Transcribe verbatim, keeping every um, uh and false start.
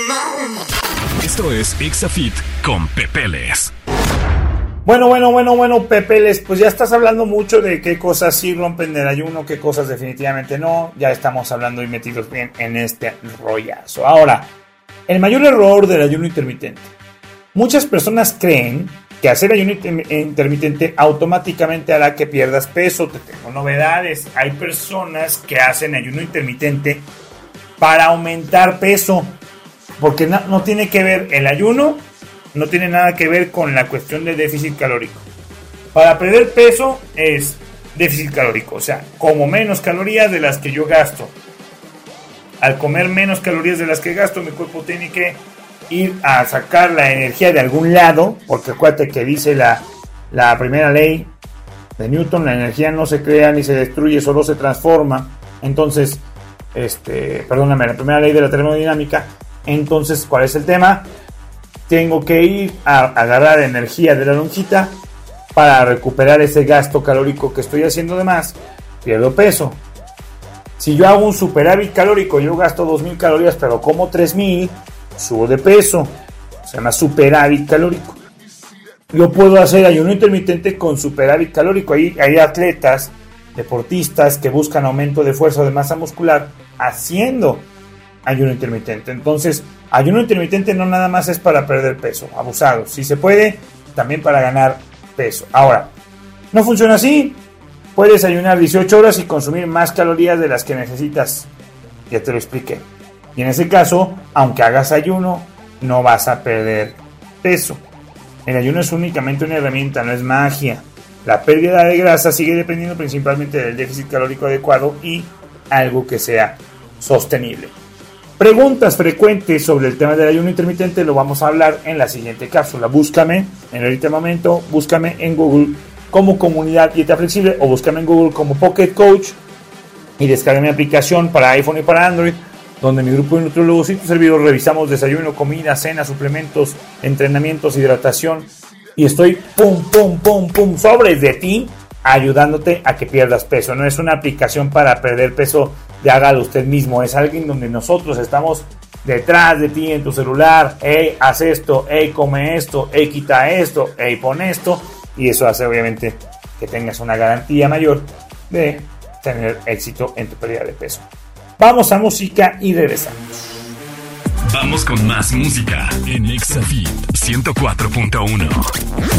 Esto es Exafit con Pepeles. Bueno, bueno, bueno, bueno, Pepeles, pues ya estás hablando mucho de qué cosas sí rompen el ayuno, qué cosas definitivamente no. Ya estamos hablando y metidos bien en este rollazo. Ahora, el mayor error del ayuno intermitente. Muchas personas creen que hacer ayuno intermitente automáticamente hará que pierdas peso. Te tengo novedades. Hay personas que hacen ayuno intermitente para aumentar peso, porque no, no tiene que ver el ayuno, no tiene nada que ver con la cuestión de déficit calórico. Para perder peso es déficit calórico, o sea, como menos calorías de las que yo gasto. Al comer menos calorías de las que gasto, mi cuerpo tiene que ir a sacar la energía de algún lado, porque acuérdate que dice la, la primera ley de Newton, la energía no se crea ni se destruye, solo se transforma. Entonces, este, perdóname, la primera ley de la termodinámica. Entonces, ¿cuál es el tema? Tengo que ir a agarrar energía de la lonjita para recuperar ese gasto calórico que estoy haciendo de más, pierdo peso. Si yo hago un superávit calórico, yo gasto dos mil calorías, pero como tres mil, subo de peso. Se llama superávit calórico. Yo puedo hacer ayuno intermitente con superávit calórico. Hay, hay atletas, deportistas que buscan aumento de fuerza o de masa muscular haciendo ayuno intermitente. Entonces, ayuno intermitente no nada más es para perder peso, abusado. Si se puede, también para ganar peso. Ahora, no funciona así. Puedes ayunar dieciocho horas y consumir más calorías de las que necesitas. Ya te lo expliqué. Y en ese caso, aunque hagas ayuno, no vas a perder peso. El ayuno es únicamente una herramienta, no es magia. La pérdida de grasa sigue dependiendo principalmente del déficit calórico adecuado y algo que sea sostenible. Preguntas frecuentes sobre el tema del ayuno intermitente lo vamos a hablar en la siguiente cápsula. Búscame en este momento, búscame en Google como Comunidad Dieta Flexible o búscame en Google como Pocket Coach y descarga mi aplicación para iPhone y para Android, donde mi grupo de nutriólogos y tu servidor revisamos desayuno, comida, cena, suplementos, entrenamientos, hidratación y estoy pum, pum, pum, pum, sobres de ti ayudándote a que pierdas peso. No es una aplicación para perder peso de hágalo usted mismo, es alguien donde nosotros estamos detrás de ti en tu celular. Hey, haz esto, hey, come esto, hey, quita esto, hey, pon esto, y eso hace obviamente que tengas una garantía mayor de tener éxito en tu pérdida de peso. Vamos a música y regresamos. Vamos con más música en Exafit ciento cuatro punto uno.